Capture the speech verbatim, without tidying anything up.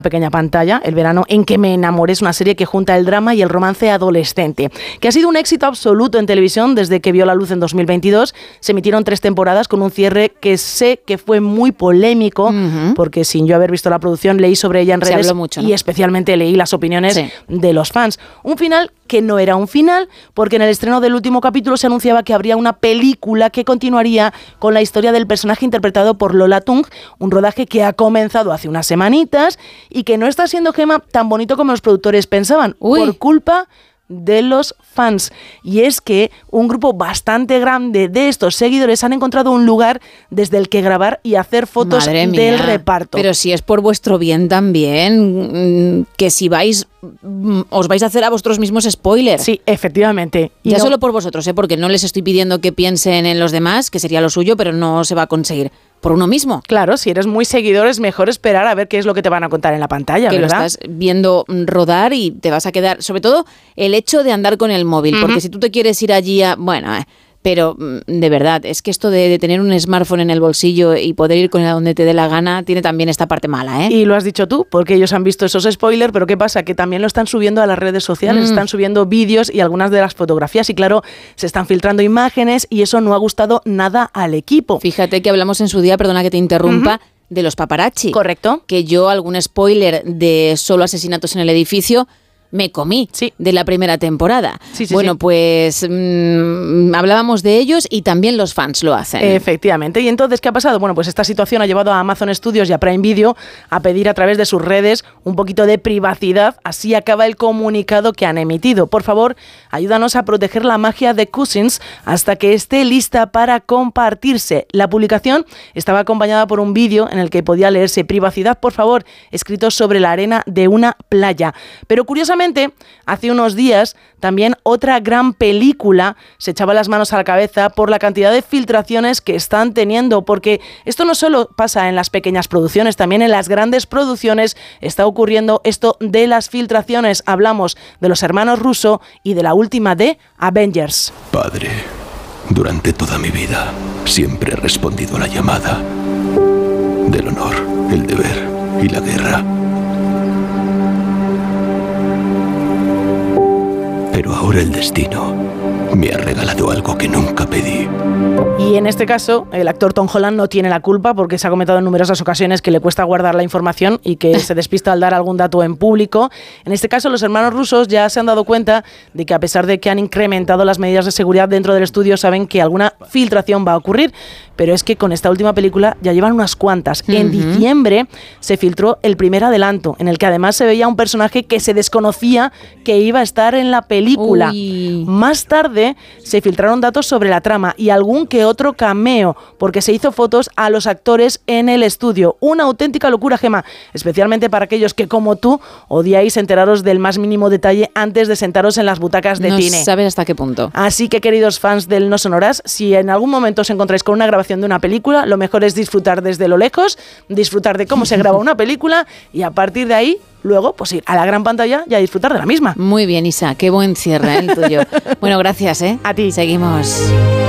pequeña pantalla. El verano en que me enamoré es una serie que junta el drama y el romance adolescente, que ha sido un éxito absoluto en televisión desde que vio la luz en dos mil veintidós. Se emitieron tres temporadas con un cierre que sé que fue muy polémico, uh-huh. porque sin yo haber visto la producción leí sobre ella en redes. Se habló mucho, ¿no? Y especialmente leí las opiniones sí. de los fans. Un final que no era un final, porque en el estreno del último capítulo se anunciaba que habría una película que continuaría con la historia del personaje interpretado por Lola Tung, un rodaje que ha comenzado hace unas semanitas y que no está siendo, Gemma, tan bonito como los productores pensaban, Uy. por culpa de los fans. Y es que un grupo bastante grande de estos seguidores han encontrado un lugar desde el que grabar y hacer fotos Madre del mía. reparto. Pero si es por vuestro bien también, que si vais, os vais a hacer a vosotros mismos spoilers. Sí, efectivamente. Y ya no, solo por vosotros, ¿eh? Porque no les estoy pidiendo que piensen en los demás, que sería lo suyo, pero no se va a conseguir. Por uno mismo. Claro, si eres muy seguidor es mejor esperar a ver qué es lo que te van a contar en la pantalla, que ¿verdad? lo estás viendo rodar y te vas a quedar... Sobre todo el hecho de andar con el móvil, uh-huh. porque si tú te quieres ir allí a... Bueno, eh, pero de verdad, es que esto de, de tener un smartphone en el bolsillo y poder ir con él a donde te dé la gana tiene también esta parte mala, ¿eh? Y lo has dicho tú, porque ellos han visto esos spoilers, pero ¿qué pasa? Que también lo están subiendo a las redes sociales, mm. están subiendo vídeos y algunas de las fotografías y claro, se están filtrando imágenes y eso no ha gustado nada al equipo. Fíjate que hablamos en su día, perdona que te interrumpa, uh-huh. de los paparazzi. Correcto. Que yo algún spoiler de solo asesinatos en el edificio me comí sí. de la primera temporada. Sí, sí, bueno, sí. pues mmm, hablábamos de ellos y también los fans lo hacen. Efectivamente. ¿Y entonces qué ha pasado? Bueno, pues esta situación ha llevado a Amazon Studios y a Prime Video a pedir a través de sus redes un poquito de privacidad. Así acaba el comunicado que han emitido. Por favor, ayúdanos a proteger la magia de Cousins hasta que esté lista para compartirse. La publicación estaba acompañada por un vídeo en el que podía leerse privacidad, por favor, escrito sobre la arena de una playa. Pero curiosamente, hace unos días también otra gran película se echaba las manos a la cabeza por la cantidad de filtraciones que están teniendo, porque esto no solo pasa en las pequeñas producciones, también en las grandes producciones está ocurriendo esto de las filtraciones. Hablamos de los hermanos Russo y de la última de Avengers. Padre, durante toda mi vida siempre he respondido a la llamada del honor, el deber y la guerra. Pero ahora el destino me ha regalado algo que nunca pedí. Y en este caso, el actor Tom Holland no tiene la culpa porque se ha comentado en numerosas ocasiones que le cuesta guardar la información y que se despista al dar algún dato en público. En este caso, los hermanos rusos ya se han dado cuenta de que a pesar de que han incrementado las medidas de seguridad dentro del estudio, saben que alguna filtración va a ocurrir. Pero es que con esta última película ya llevan unas cuantas. Uh-huh. En diciembre se filtró el primer adelanto, en el que además se veía un personaje que se desconocía que iba a estar en la película. Uy. Más tarde se filtraron datos sobre la trama y algún que otro cameo, porque se hizo fotos a los actores en el estudio. Una auténtica locura, Gemma, especialmente para aquellos que, como tú, odiáis enteraros del más mínimo detalle antes de sentaros en las butacas de no cine. No sabes hasta qué punto. Así que, queridos fans del No Sonoras, si en algún momento os encontráis con una grabación de una película, lo mejor es disfrutar desde lo lejos, disfrutar de cómo se graba una película y a partir de ahí, luego, pues ir a la gran pantalla y a disfrutar de la misma. Muy bien, Isa, qué buen cierre, ¿eh? El tuyo. Bueno, gracias, ¿eh? A ti. Seguimos.